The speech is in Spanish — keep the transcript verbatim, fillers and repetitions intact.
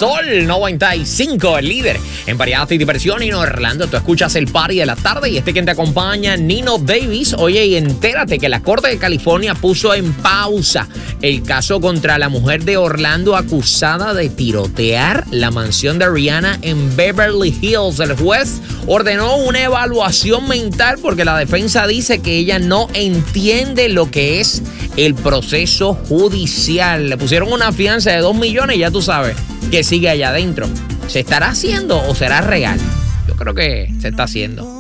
Sol noventa y cinco, el líder en variedad y diversión. Y en Orlando, tú escuchas el party de la tarde y este quien te acompaña, Nino Davis. Oye, y entérate que la Corte de California puso en pausa el caso contra la mujer de Orlando acusada de tirotear la mansión de Rihanna en Beverly Hills. El juez ordenó una evaluación mental porque la defensa dice que ella no entiende lo que es el proceso judicial. Le pusieron una fianza de dos millones y ya tú sabes que sigue allá adentro. ¿Se estará haciendo o será real? Yo creo que se está haciendo.